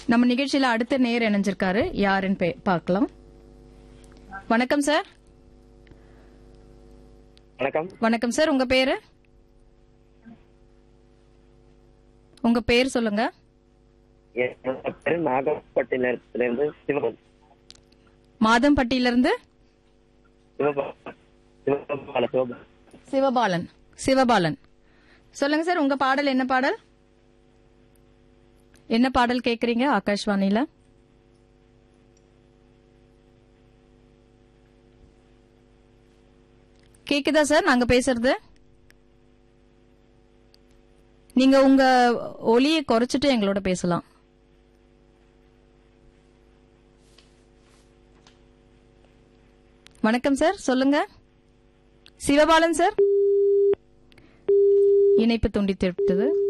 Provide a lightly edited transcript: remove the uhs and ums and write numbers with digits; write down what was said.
நம்ம நிகழ்ச்சியில அடுத்த நேர் இணைஞ்சிருக்காரு, யாருன்னு பார்க்கலாம். வணக்கம் சார். வணக்கம். வணக்கம் சார், உங்க பேரு? உங்க பேர் சொல்லுங்க. நாகப்பட்டினத்திலிருந்து சிவபாலன். மாதம்பட்டியிலிருந்து சிவபாலன். சிவபாலன் சொல்லுங்க சார், உங்க பாடல் என்ன பாடல்? என்ன பாடல் கேக்குறீங்க ஆகாஷ்வாணியில? கேக்குதா சார் நாங்க பேசுறது? நீங்க உங்க ஒலியை குறைச்சிட்டு எங்களோட பேசலாம். வணக்கம் சார், சொல்லுங்க. சிவபாலன் சார், இணைப்பு துண்டித்து விட்டது.